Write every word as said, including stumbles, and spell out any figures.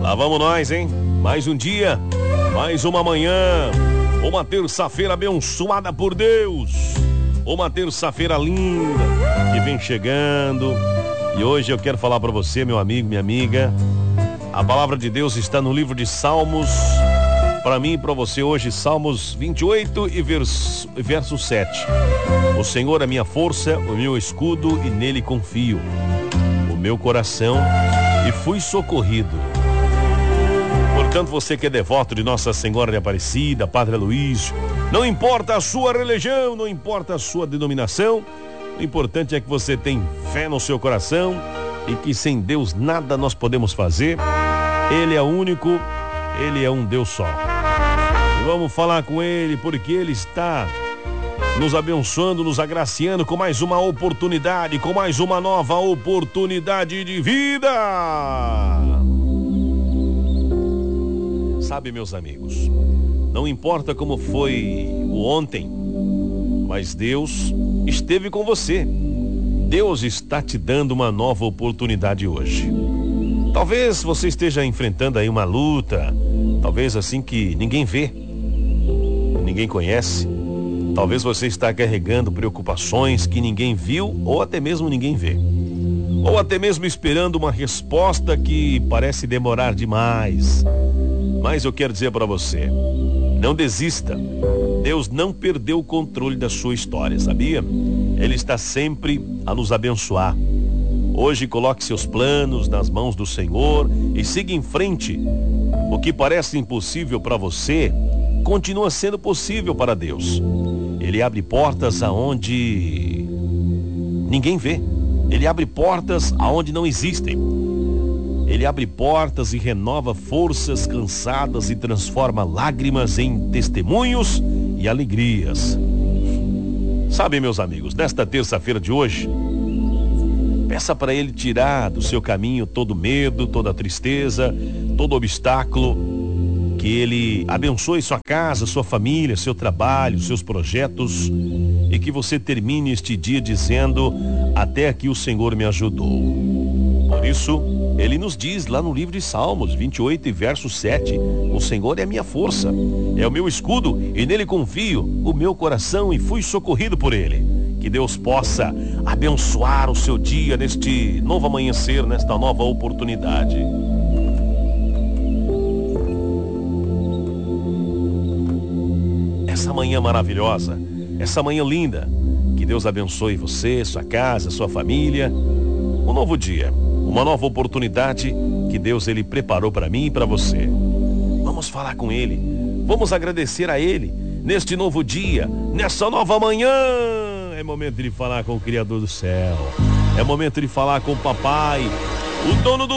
Lá vamos nós, hein? Mais um dia, mais uma manhã, uma terça-feira abençoada por Deus, uma terça-feira linda que vem chegando. E hoje eu quero falar para você, meu amigo, minha amiga, a palavra de Deus está no livro de Salmos, para mim e para você hoje, Salmos vinte e oito e verso, verso sete. O Senhor é minha força, o meu escudo e nele confio. O meu coração e fui socorrido. Portanto, você que é devoto de Nossa Senhora de Aparecida, Padre Aloísio, não importa a sua religião, não importa a sua denominação, o importante é que você tem fé no seu coração e que sem Deus nada nós podemos fazer. Ele é único, Ele é um Deus só. E vamos falar com Ele porque Ele está nos abençoando, nos agraciando com mais uma oportunidade, com mais uma nova oportunidade de vida. Sabe, meus amigos, não importa como foi o ontem, mas Deus esteve com você. Deus está te dando uma nova oportunidade hoje. Talvez você esteja enfrentando aí uma luta, talvez assim que ninguém vê, ninguém conhece. Talvez você está carregando preocupações que ninguém viu ou até mesmo ninguém vê. Ou até mesmo esperando uma resposta que parece demorar demais. Mas eu quero dizer para você, não desista. Deus não perdeu o controle da sua história, sabia? Ele está sempre a nos abençoar. Hoje coloque seus planos nas mãos do Senhor e siga em frente. O que parece impossível para você, continua sendo possível para Deus. Ele abre portas aonde ninguém vê. Ele abre portas aonde não existem. Ele abre portas e renova forças cansadas e transforma lágrimas em testemunhos e alegrias. Sabe, meus amigos, nesta terça-feira de hoje, peça para Ele tirar do seu caminho todo medo, toda tristeza, todo obstáculo. Que Ele abençoe sua casa, sua família, seu trabalho, seus projetos. E que você termine este dia dizendo: até aqui o Senhor me ajudou. Por isso, Ele nos diz lá no livro de Salmos vinte e oito e verso sete: o Senhor é a minha força, é o meu escudo e nele confio, o meu coração e fui socorrido por Ele. Que Deus possa abençoar o seu dia neste novo amanhecer, nesta nova oportunidade. Essa manhã maravilhosa, essa manhã linda, que Deus abençoe você, sua casa, sua família. Um novo dia, uma nova oportunidade que Deus ele preparou para mim e para você. Vamos falar com Ele, vamos agradecer a Ele neste novo dia, nessa nova manhã. É momento de falar com o Criador do céu, é momento de falar com o Papai, o dono do